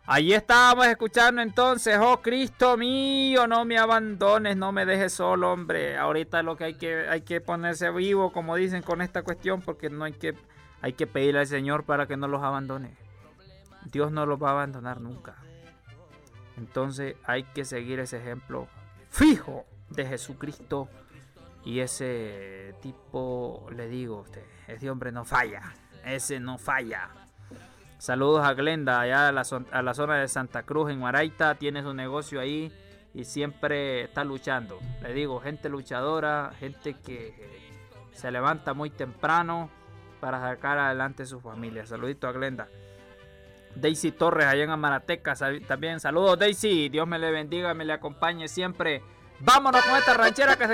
Allí estábamos escuchando entonces, oh Cristo mío, no me abandones, no me dejes solo, hombre. Ahorita lo que hay que ponerse vivo, como dicen, con esta cuestión, porque no hay que pedirle al Señor para que no los abandone. Dios no los va a abandonar nunca. Entonces hay que seguir ese ejemplo fijo de Jesucristo. Y ese tipo, le digo a usted, ese hombre no falla. Ese no falla. Saludos a Glenda, allá a la zona de Santa Cruz, en Maraita. Tiene su negocio ahí y siempre está luchando. Le digo, gente luchadora, gente que se levanta muy temprano para sacar adelante su familia. Saludito a Glenda. Daisy Torres, allá en Amarateca, también. Saludos, Daisy. Dios me le bendiga, me le acompañe siempre. Vámonos con esta ranchera que se